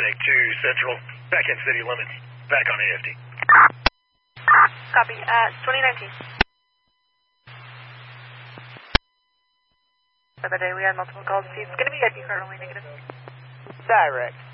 Traffic 2 Central, back in city limits, back on AFD. Copy, 2019. For the day, we had multiple calls. It's going to be IP card only negative. Direct.